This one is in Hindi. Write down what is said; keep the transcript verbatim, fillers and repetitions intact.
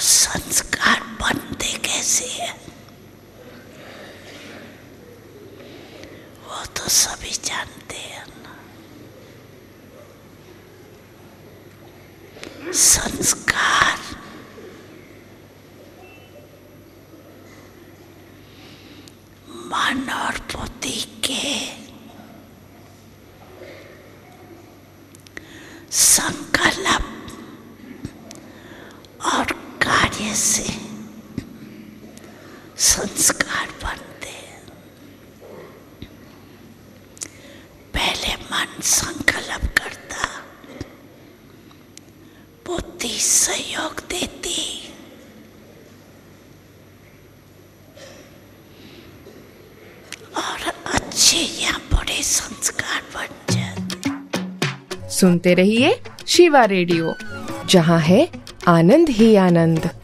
संस्कार बनते कैसे हैं वो तो सभी जानते हैं ना। संस्कार मन और बुद्धि के संकल्प और कार्य से संस्कार बनते हैं। पहले मन संकल्प करता, बुद्धि सहयोग देती, और अच्छे या बुरे संस्कार बन जाते। सुनते रहिए शिवा रेडियो, जहाँ है आनंद ही आनंद।